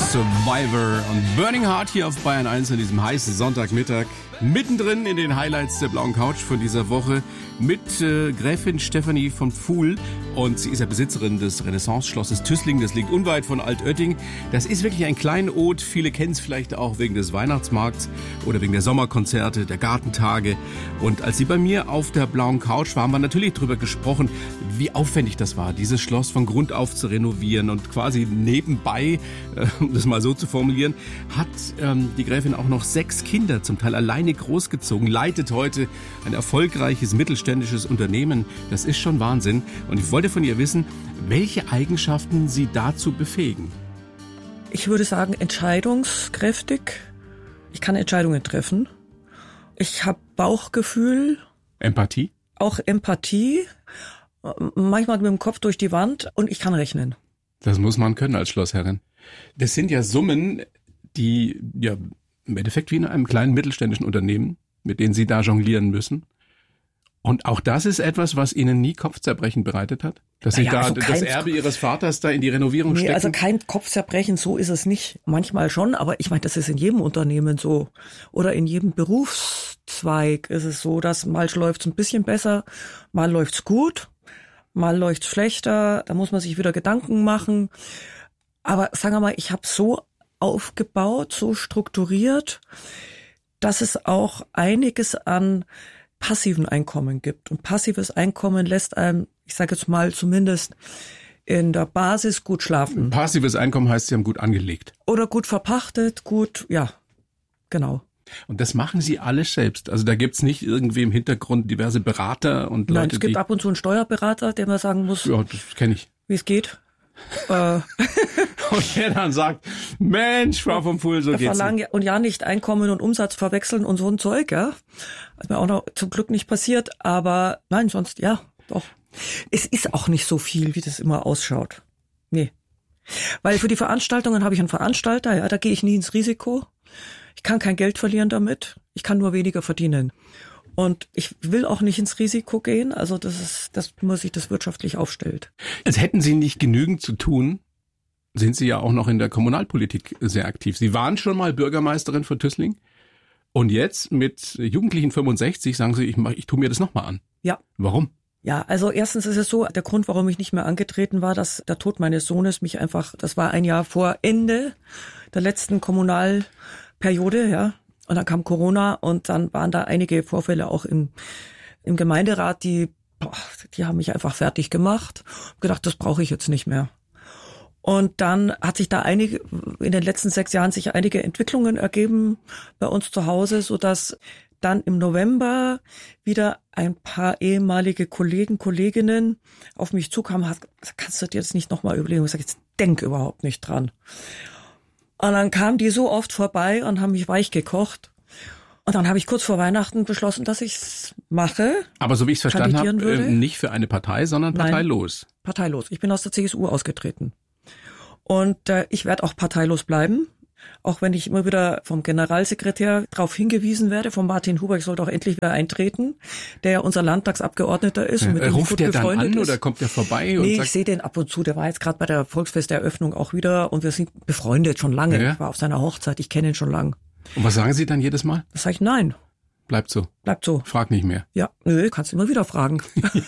Survivor und Burning Heart hier auf Bayern 1 an diesem heißen Sonntagmittag. Mittendrin in den Highlights der blauen Couch von dieser Woche mit Gräfin Stefanie von Pfuhl. Und sie ist ja Besitzerin des Renaissance-Schlosses Tüßling. Das liegt unweit von Altötting. Das ist wirklich ein Kleinod. Viele kennen es vielleicht auch wegen des Weihnachtsmarkts oder wegen der Sommerkonzerte, der Gartentage. Und als sie bei mir auf der blauen Couch war, haben wir natürlich darüber gesprochen, wie aufwendig das war, dieses Schloss von Grund auf zu renovieren. Und quasi nebenbei, um das mal so zu formulieren, hat die Gräfin auch noch 6 Kinder, zum Teil alleine großgezogen, leitet heute ein erfolgreiches mittelständisches Unternehmen. Das ist schon Wahnsinn. Und ich wollte von ihr wissen, welche Eigenschaften sie dazu befähigen. Ich würde sagen, entscheidungskräftig. Ich kann Entscheidungen treffen. Ich habe Bauchgefühl. Empathie? Auch Empathie. Manchmal mit dem Kopf durch die Wand und ich kann rechnen. Das muss man können als Schlossherrin. Das sind ja Summen, die ja im Endeffekt wie in einem kleinen mittelständischen Unternehmen, mit denen Sie da jonglieren müssen. Und auch das ist etwas, was Ihnen nie Kopfzerbrechen bereitet hat? Dass Sie da also das Erbe Ihres Vaters da in die Renovierung stecken? Also kein Kopfzerbrechen, so ist es nicht. Manchmal schon, aber ich meine, das ist in jedem Unternehmen so. Oder in jedem Berufszweig ist es so, dass mal läuft's ein bisschen besser, mal läuft's gut, mal läuft's schlechter. Da muss man sich wieder Gedanken machen. Aber sagen wir mal, ich habe so aufgebaut, so strukturiert, dass es auch einiges an passiven Einkommen gibt. Und passives Einkommen lässt einem, ich sage jetzt mal zumindest in der Basis gut schlafen. Passives Einkommen heißt, Sie haben gut angelegt. Oder gut verpachtet, gut, ja, genau. Und das machen Sie alles selbst? Also da gibt's nicht irgendwie im Hintergrund diverse Berater und Leute, Nein, es gibt ab und zu einen Steuerberater, der mir sagen muss, ja, das kenne ich, wie es geht. Und der dann sagt, Mensch, Frau von Pfuhl, so geht's nicht. Und ja, nicht Einkommen und Umsatz verwechseln und so ein Zeug, ja. Was mir auch noch zum Glück nicht passiert, aber nein, sonst, ja, doch. Es ist auch nicht so viel, wie das immer ausschaut. Nee. Weil für die Veranstaltungen habe ich einen Veranstalter, ja, da gehe ich nie ins Risiko. Ich kann kein Geld verlieren damit, ich kann nur weniger verdienen. Und ich will auch nicht ins Risiko gehen, also das ist das, wie man sich das wirtschaftlich aufstellt. Als hätten Sie nicht genügend zu tun, sind Sie ja auch noch in der Kommunalpolitik sehr aktiv. Sie waren schon mal Bürgermeisterin von Tüßling und jetzt mit Jugendlichen 65 sagen Sie, ich tue mir das nochmal an. Ja. Warum? Ja, also erstens ist es so, der Grund, warum ich nicht mehr angetreten war, dass der Tod meines Sohnes mich einfach, das war ein Jahr vor Ende der letzten Kommunalperiode, ja. Und dann kam Corona und dann waren da einige Vorfälle auch im Gemeinderat, die haben mich einfach fertig gemacht. Hab gedacht, das brauche ich jetzt nicht mehr. Und dann hat sich da in den letzten 6 Jahren sich einige Entwicklungen ergeben bei uns zu Hause, so dass dann im November wieder ein paar ehemalige Kolleginnen auf mich zukamen, kannst du dir jetzt nicht nochmal überlegen? Ich sage, jetzt denk überhaupt nicht dran. Und dann kamen die so oft vorbei und haben mich weich gekocht. Und dann habe ich kurz vor Weihnachten beschlossen, dass ich's mache. Aber so wie ich es verstanden habe, nicht für eine Partei, sondern parteilos. Nein, parteilos. Ich bin aus der CSU ausgetreten. Und ich werde auch parteilos bleiben. Auch wenn ich immer wieder vom Generalsekretär darauf hingewiesen werde, von Martin Huber, ich soll doch endlich wieder eintreten, der ja unser Landtagsabgeordneter ist. Und mit dem ruft der dann an ist. Oder kommt der vorbei? Nee, ich sehe den ab und zu. Der war jetzt gerade bei der Volksfesteröffnung auch wieder und wir sind befreundet schon lange. Ja. Ich war auf seiner Hochzeit, ich kenne ihn schon lang. Und was sagen Sie dann jedes Mal? Das sage ich, nein. Bleibt so. Bleibt so. Frag nicht mehr. Ja, nö, kannst immer wieder fragen.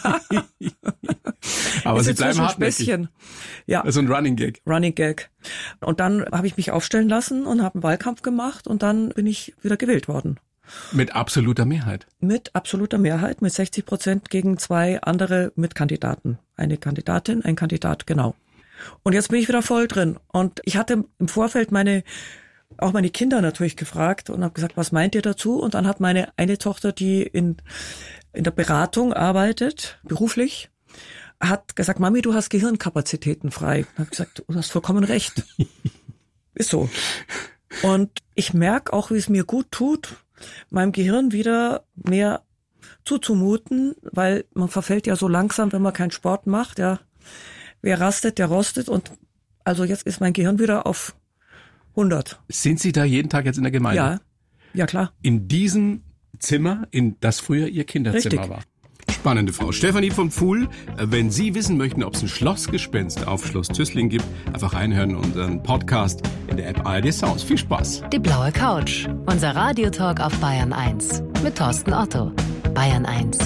Aber Sie bleiben hartnäckig. Ja. Das ist ein Running Gag. Running Gag. Und dann habe ich mich aufstellen lassen und habe einen Wahlkampf gemacht und dann bin ich wieder gewählt worden. Mit absoluter Mehrheit? Mit absoluter Mehrheit, mit 60% gegen 2 andere Mitkandidaten. Eine Kandidatin, ein Kandidat, genau. Und jetzt bin ich wieder voll drin. Und ich hatte im Vorfeld auch meine Kinder natürlich gefragt und habe gesagt, was meint ihr dazu? Und dann hat meine eine Tochter, die in der Beratung arbeitet, beruflich, hat gesagt, Mami, du hast Gehirnkapazitäten frei. Ich habe gesagt, du hast vollkommen recht. Ist so. Und ich merke auch, wie es mir gut tut, meinem Gehirn wieder mehr zuzumuten, weil man verfällt ja so langsam, wenn man keinen Sport macht. Ja, wer rastet, der rostet. Und also jetzt ist mein Gehirn wieder auf 100. Sind Sie da jeden Tag jetzt in der Gemeinde? Ja klar. In diesem Zimmer, in das früher Ihr Kinderzimmer war? spannende Frau. Stefanie von Pfuhl. Wenn Sie wissen möchten, ob es ein Schlossgespenst auf Schloss Tüßling gibt, einfach reinhören und einen Podcast in der App ARD Sounds. Viel Spaß. Die blaue Couch. Unser Radiotalk auf Bayern 1 mit Thorsten Otto. Bayern 1